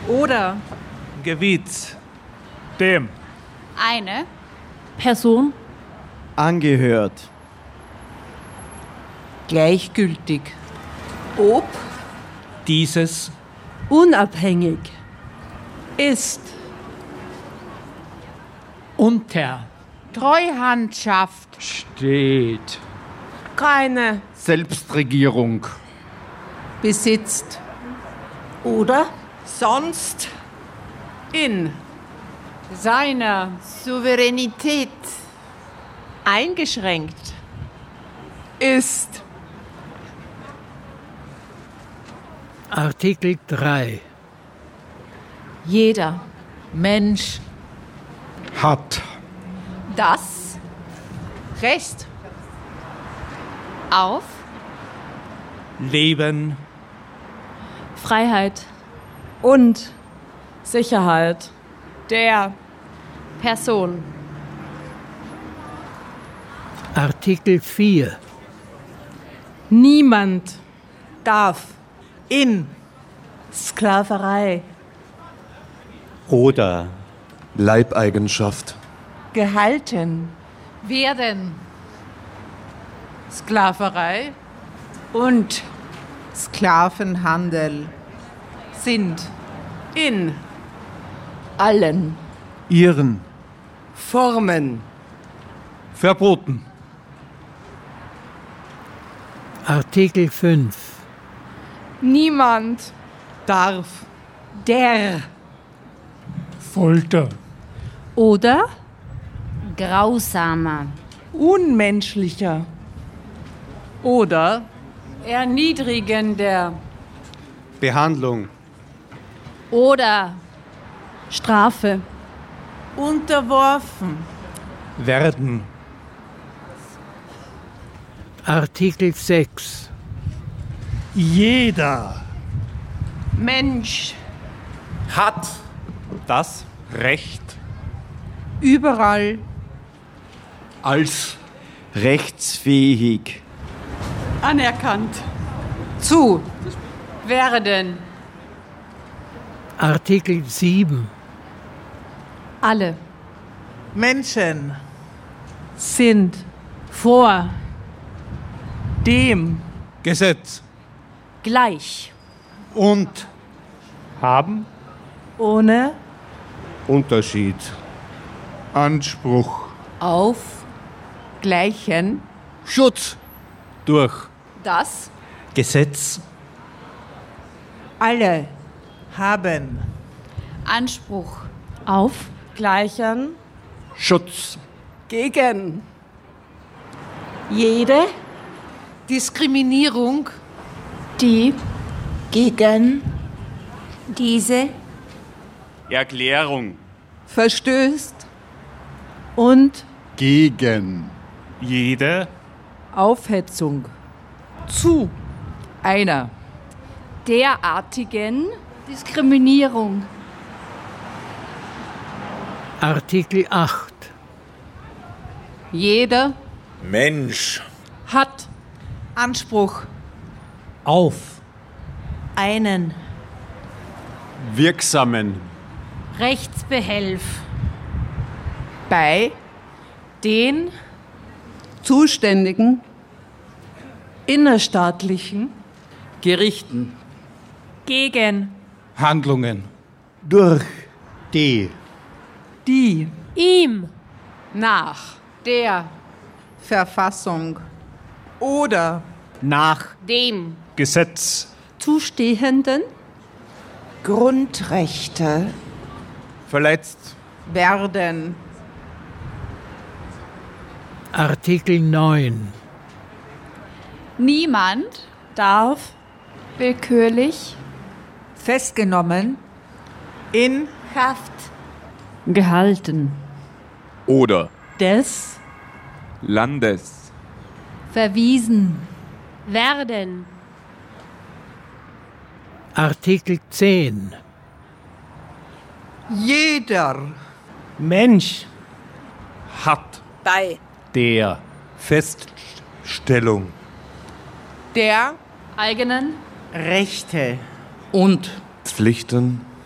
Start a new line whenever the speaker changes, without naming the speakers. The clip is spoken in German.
Oder
Gebiet. Dem.
Eine
Person.
Angehört.
gleichgültig.
Ob.
Dieses.
Unabhängig.
Ist
Unter.
Treuhandschaft.
Steht.
keine
Selbstregierung.
besitzt.
Oder
Sonst in
Seiner Souveränität.
eingeschränkt. Ist
Artikel 3.
jeder.
Mensch.
Hat.
Das
Recht.
auf
Leben.
Freiheit.
Und Sicherheit.
der Person.
Artikel 4.
Niemand darf in
Sklaverei.
Oder. Leibeigenschaft.
gehalten.
Werden
Sklaverei und Sklavenhandel sind in
Allen.
Ihren.
Formen
Verboten.
Artikel 5.
niemand
darf der
Folter.
Oder
grausamer
unmenschlicher oder
erniedrigender
Behandlung.
oder
Strafe.
unterworfen.
Werden.
Artikel 6.
Jeder.
Mensch
Hat. Das Recht.
überall
Als. Rechtsfähig.
anerkannt
zu
werden.
Artikel 7.
Alle.
Menschen sind
Vor.
dem
Gesetz.
Gleich.
Und.
Haben.
ohne
Unterschied. Anspruch.
Auf.
gleichen
Schutz. Durch.
Das
Gesetz.
alle haben
Anspruch
Auf.
gleichen
Schutz.
gegen
Jede.
Diskriminierung
Die.
gegen
Diese.
Erklärung.
verstößt
Und.
Gegen.
Jede.
Aufhetzung zu einer
derartigen Diskriminierung.
Artikel 8.
jeder
Mensch.
hat Anspruch
Auf.
einen
Wirksamen.
Rechtsbehelf.
bei den zuständigen innerstaatlichen Gerichten
Gegen
Handlungen.
Durch. Die.
die
ihm
nach
der
Verfassung oder
Nach
dem
Gesetz.
Zustehenden.
Grundrechte
Verletzt.
werden
Artikel 9.
niemand
Darf.
willkürlich
festgenommen in
Haft
Gehalten.
Oder
Des.
Landes.
verwiesen werden.
Artikel 10.
jeder
Mensch.
Hat.
bei
Der.
Feststellung.
der
Eigenen
Rechte und
Pflichten.